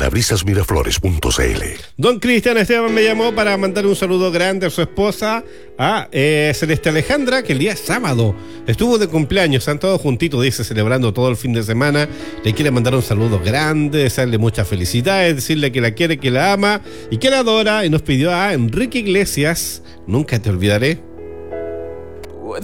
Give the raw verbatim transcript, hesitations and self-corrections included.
parabrisas miraflores punto c l. Don Cristian Esteban me llamó para mandar un saludo grande a su esposa, a eh, Celeste Alejandra, que el día sábado estuvo de cumpleaños, están todos juntitos, dice, celebrando todo el fin de semana. Le quiere mandar un saludo grande, desearle muchas felicidades, decirle que la quiere, que la ama y que la adora, y nos pidió a Enrique Iglesias, Nunca te olvidaré.